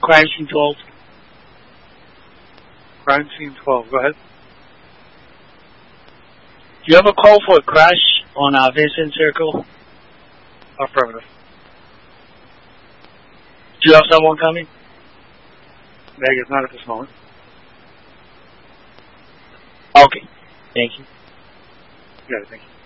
Crime scene 12. Crime scene 12. Go ahead. Do you have a call for a crash on Vincent Circle? Affirmative. Do you have someone coming? Negative, not at this moment. Okay. Thank you. Yeah, thank you.